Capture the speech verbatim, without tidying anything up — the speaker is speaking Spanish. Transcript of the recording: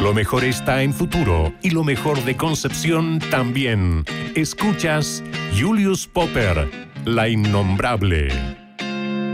Lo mejor está en futuro y lo mejor de Concepción también. Escuchas Julius Popper, la innombrable.